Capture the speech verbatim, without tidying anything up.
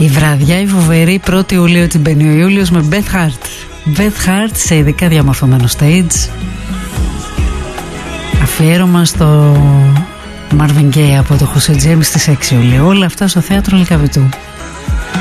Η βραδιά η φοβερή πρώτη Ιουλίου την μπαίνει ο Ιούλιος με Beth Hart. Beth Hart σε ειδικά διαμορφωμένο stage. Αφιέρωμα στο Marvin Gaye από το José James στις έξι Ιουλίου. Όλα αυτά στο θέατρο Λυκαβητού.